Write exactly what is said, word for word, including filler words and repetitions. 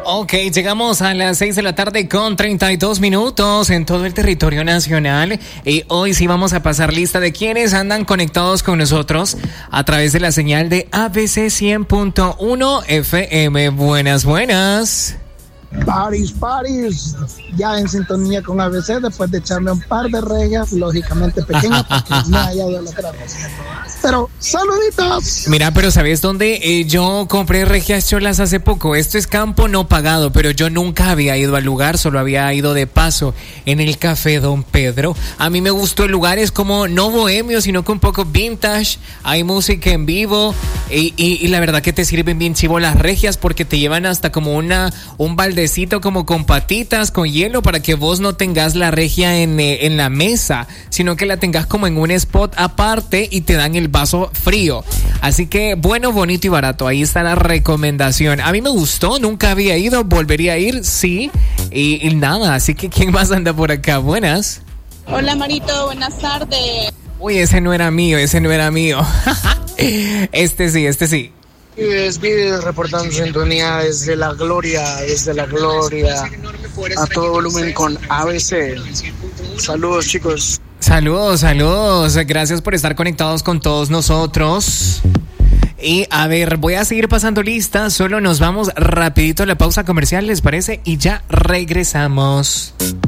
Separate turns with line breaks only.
Ok, llegamos a las seis de la tarde con treinta y dos minutos en todo el territorio nacional. Y hoy sí vamos a pasar lista de quienes andan conectados con nosotros a través de la señal de A B C cien punto uno F M. Buenas, buenas.
Paris, Paris, ya en sintonía con A B C después de echarme un par de regas, lógicamente pequeñas, porque me haya idolatrado. Pero, saluditos.
Mira, pero ¿sabes dónde? Eh, yo compré regias cholas hace poco. Esto es campo no pagado, pero yo nunca había ido al lugar, solo había ido de paso en el Café Don Pedro. A mí me gustó el lugar, es como no bohemio, sino que un poco vintage. Hay música en vivo y, y, y la verdad que te sirven bien chivo las regias porque te llevan hasta como una un baldecito como con patitas, con hielo, para que vos no tengas la regia en, eh, en la mesa, sino que la tengas como en un spot aparte y te dan el vaso frío. Así que bueno, bonito y barato. Ahí está la recomendación. A mí me gustó, nunca había ido, volvería a ir, sí. Y, y nada, así que ¿quién más anda por acá? Buenas.
Hola Marito, buenas tardes.
Uy, ese no era mío, ese no era mío. Este sí, este sí.
Vives, vives, reportando sintonía desde la gloria, desde la gloria, a todo volumen con A B C. Saludos, chicos.
Saludos, saludos. Gracias por estar conectados con todos nosotros. Y a ver, voy a seguir pasando lista. Solo nos vamos rapidito a la pausa comercial, ¿les parece? Y ya regresamos.